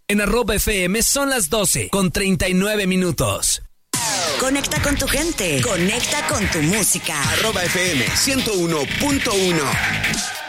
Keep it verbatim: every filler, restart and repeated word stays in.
En arroba F M son las doce con treinta y nueve minutos. Conecta con tu gente. Conecta con tu música. Arroba F M ciento uno punto uno.